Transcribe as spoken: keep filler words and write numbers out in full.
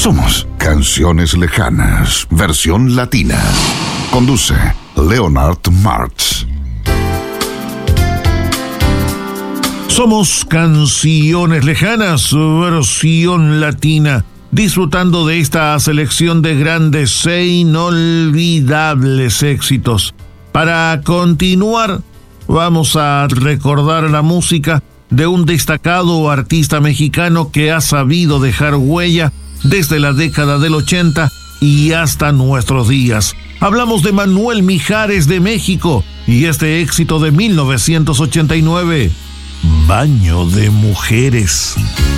Somos Canciones Lejanas, versión latina. Conduce Leonard Martz. Somos Canciones Lejanas, versión latina, disfrutando de esta selección de grandes e inolvidables éxitos. Para continuar, vamos a recordar la música de un destacado artista mexicano que ha sabido dejar huella desde la década del ochenta y hasta nuestros días. Hablamos de Manuel Mijares de México y este éxito de mil novecientos ochenta y nueve, Baño de Mujeres.